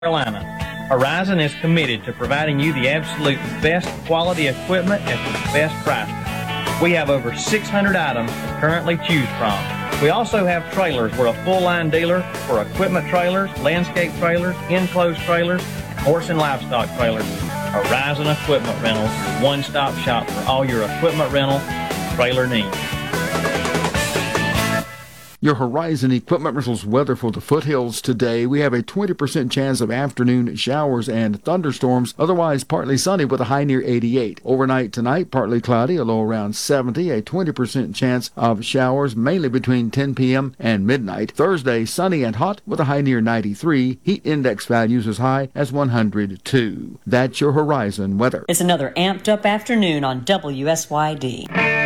Carolina. Horizon is committed to providing you the absolute best quality equipment at the best prices. We have over 600 items to currently choose from. We also have trailers. We're a full-line dealer for equipment trailers, landscape trailers, enclosed trailers, and horse and livestock trailers. Horizon Equipment Rentals, one-stop shop for all your equipment rental and trailer needs. Your Horizon Equipment Rentals weather for the foothills today. We have a 20% chance of afternoon showers and thunderstorms, otherwise partly sunny with a high near 88. Overnight tonight, partly cloudy, a low around 70, a 20% chance of showers, mainly between 10 p.m. and midnight. Thursday, sunny and hot with a high near 93. Heat index values as high as 102. That's your Horizon weather. It's another amped up afternoon on WSYD.